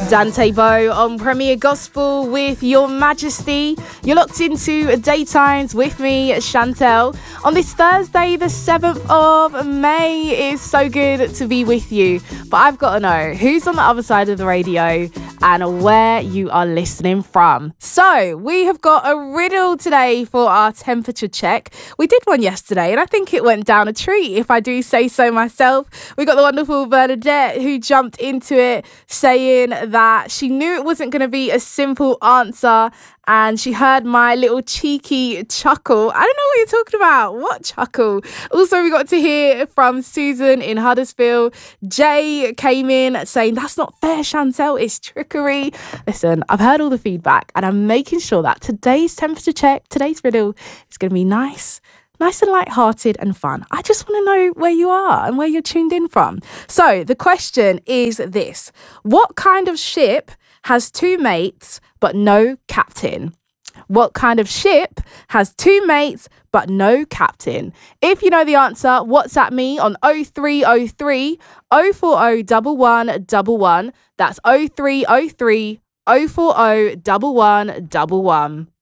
Dante Bowe on Premier Gospel with Your Majesty. You're locked into Daytimes with me, Chantel, on this Thursday, the 7th of May. It is so good to be with you, but I've got to know who's on the other side of the radio and where you are listening from. So we have got a riddle today for our temperature check. We did one yesterday and I think it went down a treat, if I do say so myself. We got the wonderful Bernadette who jumped into it saying that she knew it wasn't going to be a simple answer, and she heard my little cheeky chuckle. I don't know what you're talking about. What chuckle? Also, we got to hear from Susan in Huddersfield. Jay came in saying, that's not fair, Chantel. It's trickery. Listen, I've heard all the feedback and I'm making sure that today's temperature check, today's riddle, is going to be nice and light-hearted and fun. I just want to know where you are and where you're tuned in from. So the question is this: what kind of ship has two mates but no captain? What kind of ship has two mates but no captain? If you know the answer, WhatsApp me on 0303 040 1111. That's 0303 040 1111.